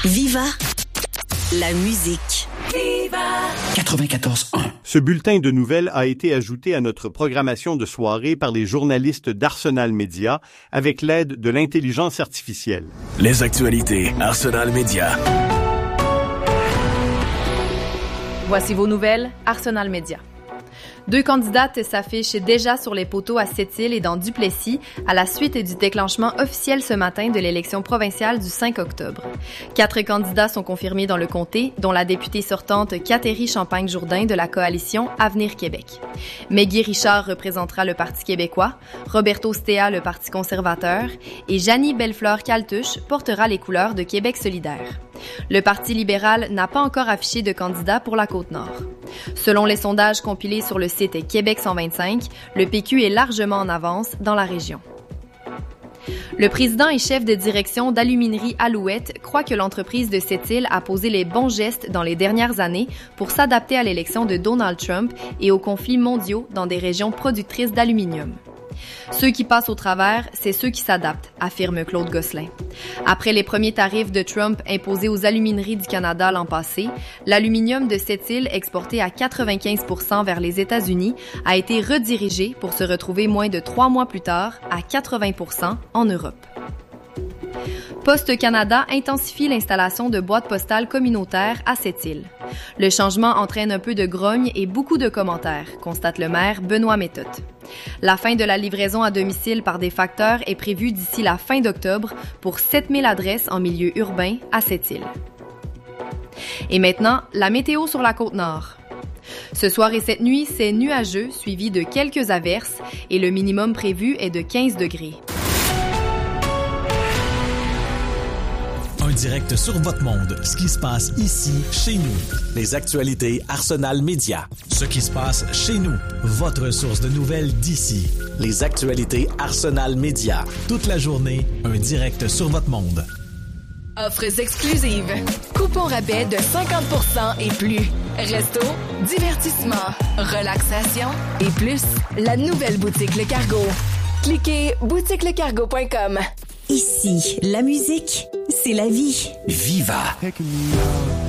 Viva la musique. Viva 94.1. Ce bulletin de nouvelles a été ajouté à notre programmation de soirée par les journalistes d'Arsenal Média avec l'aide de l'intelligence artificielle. Les actualités Arsenal Média. Voici vos nouvelles, Arsenal Média. 2 candidates s'affichent déjà sur les poteaux à Sept-Îles et dans Duplessis à la suite du déclenchement officiel ce matin de l'élection provinciale du 5 octobre. 4 candidats sont confirmés dans le comté, dont la députée sortante Catherine Champagne-Jourdain de la coalition Avenir Québec. Maggie Richard représentera le Parti québécois, Roberto Stea le Parti conservateur et Janie Bellefleur-Caltouche portera les couleurs de Québec solidaire. Le Parti libéral n'a pas encore affiché de candidat pour la Côte-Nord. Selon les sondages compilés sur le site Québec 125, le PQ est largement en avance dans la région. Le président et chef de direction d'Aluminerie Alouette croit que l'entreprise de Sept-Îles a posé les bons gestes dans les dernières années pour s'adapter à l'élection de Donald Trump et aux conflits mondiaux dans des régions productrices d'aluminium. Ceux qui passent au travers, c'est ceux qui s'adaptent, affirme Claude Gosselin. Après les premiers tarifs de Trump imposés aux alumineries du Canada l'an passé, l'aluminium de Sept-Îles, exporté à 95% vers les États-Unis, a été redirigé pour se retrouver moins de 3 mois plus tard à 80% en Europe. Poste Canada intensifie l'installation de boîtes postales communautaires à Sept-Îles. Le changement entraîne un peu de grogne et beaucoup de commentaires, constate le maire Benoît Méthode. La fin de la livraison à domicile par des facteurs est prévue d'ici la fin d'octobre pour 7000 adresses en milieu urbain à Sept-Îles. Et maintenant, la météo sur la Côte-Nord. Ce soir et cette nuit, c'est nuageux, suivi de quelques averses, et le minimum prévu est de 15 degrés. Un direct sur votre monde. Ce qui se passe ici, chez nous. Les actualités Arsenal Média. Ce qui se passe chez nous. Votre source de nouvelles d'ici. Les actualités Arsenal Média. Toute la journée, un direct sur votre monde. Offres exclusives. Coupons rabais de 50% et plus. Resto, divertissement, relaxation et plus. La nouvelle boutique Le Cargo. Cliquez boutiquelecargo.com. Ici, la musique, c'est la vie. Viva.